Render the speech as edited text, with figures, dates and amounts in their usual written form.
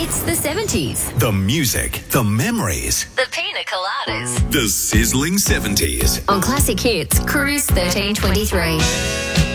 It's the 70s. The music, the memories, The Pina Coladas. the sizzling 70s. On Classic Hits, Cruise 1323.